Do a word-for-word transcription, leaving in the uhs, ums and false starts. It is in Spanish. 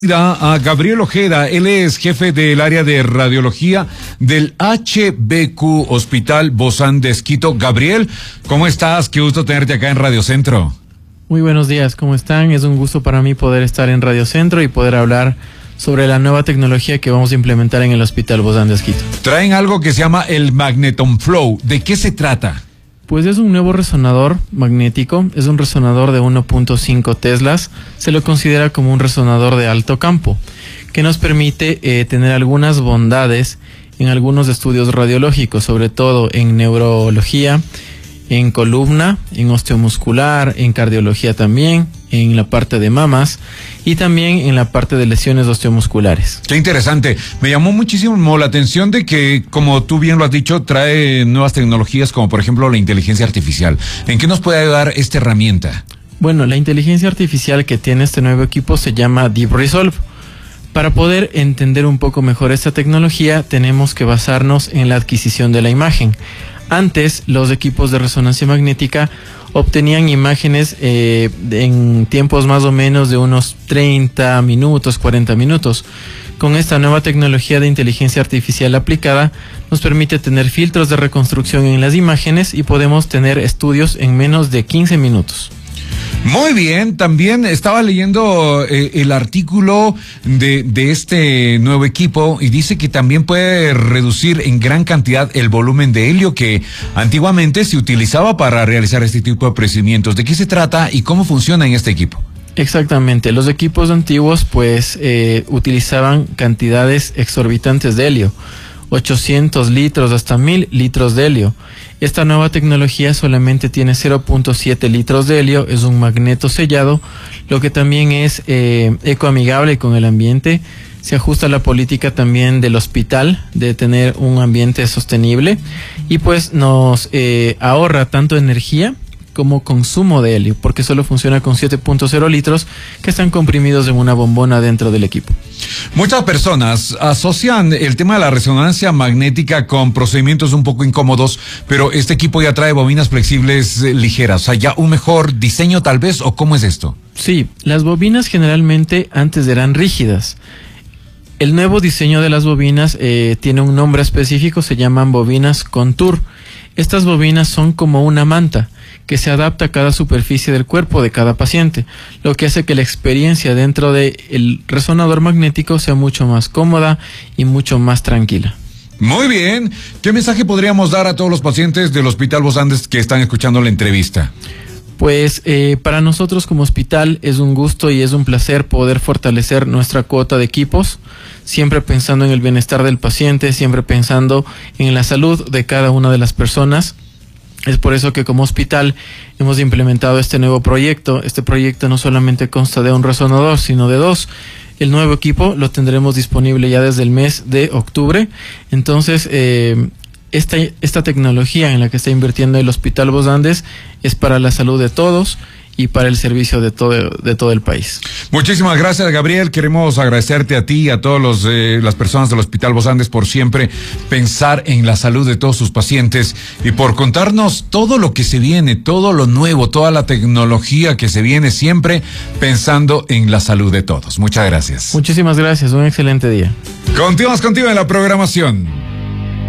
A Gabriel Ojeda, él es jefe del área de radiología del H B Q Hospital Bozán de Esquito. Gabriel, ¿cómo estás? Qué gusto tenerte acá en Radio Centro. Muy buenos días, ¿cómo están? Es un gusto para mí poder estar en Radio Centro y poder hablar sobre la nueva tecnología que vamos a implementar en el Hospital Bozán de Esquito. Traen algo que se llama el Magneton Flow. ¿De qué se trata? Pues es un nuevo resonador magnético, es un resonador de uno punto cinco teslas, se lo considera como un resonador de alto campo, que nos permite eh, tener algunas bondades en algunos estudios radiológicos, sobre todo en neurología, en columna, en osteomuscular, en cardiología también, en la parte de mamas y también en la parte de lesiones osteomusculares. Qué interesante. Me llamó muchísimo la atención de que, como tú bien lo has dicho, trae nuevas tecnologías como por ejemplo la inteligencia artificial. ¿En qué nos puede ayudar esta herramienta? Bueno, la inteligencia artificial que tiene este nuevo equipo se llama Deep Resolve. Para poder entender un poco mejor esta tecnología, tenemos que basarnos en la adquisición de la imagen. Antes, los equipos de resonancia magnética obtenían imágenes eh, en tiempos más o menos de unos treinta minutos, cuarenta minutos. Con esta nueva tecnología de inteligencia artificial aplicada, nos permite tener filtros de reconstrucción en las imágenes y podemos tener estudios en menos de quince minutos. Muy bien, también estaba leyendo eh, el artículo de, de este nuevo equipo y dice que también puede reducir en gran cantidad el volumen de helio que antiguamente se utilizaba para realizar este tipo de procedimientos. ¿De qué se trata y cómo funciona en este equipo? Exactamente, los equipos antiguos pues eh, utilizaban cantidades exorbitantes de helio, ochocientos litros hasta mil litros de helio. Esta nueva tecnología solamente tiene cero punto siete litros de helio, es un magneto sellado, lo que también es eh, ecoamigable con el ambiente. Se ajusta a la política también del hospital de tener un ambiente sostenible y pues nos eh, ahorra tanto energía como consumo de helio, porque solo funciona con siete punto cero litros que están comprimidos en una bombona dentro del equipo. Muchas personas asocian el tema de la resonancia magnética con procedimientos un poco incómodos, pero este equipo ya trae bobinas flexibles eh, ligeras, o sea, ya un mejor diseño tal vez, ¿o cómo es esto? Sí, las bobinas generalmente antes eran rígidas. El nuevo diseño de las bobinas eh, tiene un nombre específico, se llaman bobinas Contour. Estas bobinas son como una manta que se adapta a cada superficie del cuerpo de cada paciente, lo que hace que la experiencia dentro del resonador magnético sea mucho más cómoda y mucho más tranquila. Muy bien. ¿Qué mensaje podríamos dar a todos los pacientes del Hospital Bozán de Esquito que están escuchando la entrevista? Pues eh, para nosotros como hospital es un gusto y es un placer poder fortalecer nuestra cuota de equipos, siempre pensando en el bienestar del paciente, siempre pensando en la salud de cada una de las personas. Es por eso que como hospital hemos implementado este nuevo proyecto. Este proyecto no solamente consta de un resonador, sino de dos. El nuevo equipo lo tendremos disponible ya desde el mes de octubre. Entonces, eh, esta, esta tecnología en la que está invirtiendo el Hospital Bozán de Esquito es para la salud de todos y para el servicio de todo, de todo el país. Muchísimas gracias, Gabriel. Queremos agradecerte a ti y a todas los, eh, las personas del Hospital Bozán de Esquito por siempre pensar en la salud de todos sus pacientes y por contarnos todo lo que se viene, todo lo nuevo, toda la tecnología que se viene, siempre pensando en la salud de todos. Muchas gracias. Muchísimas gracias, un excelente día. Continuamos contigo en la programación.